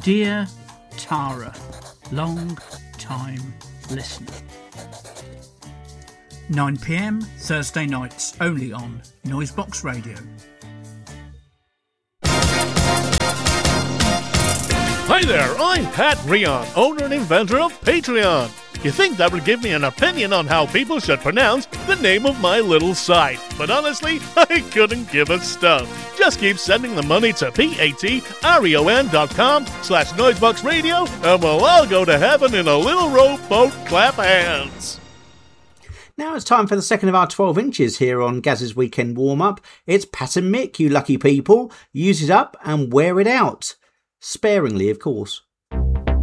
Dear Tara, long time listener. 9 p.m. Thursday nights, only on Noisebox Radio. Hi there, I'm Pat Rion, owner and inventor of Patreon. You think that would give me an opinion on how people should pronounce the name of my little site, but honestly, I couldn't give a stuff. Just keep sending the money to patreon.com/Noisebox Radio and we'll all go to heaven in a little rowboat clap hands. Now it's time for the second of our 12 inches here on Gaz's Weekend Warm-Up. It's Pat and Mick, you lucky people. Use it up and wear it out. Sparingly, of course.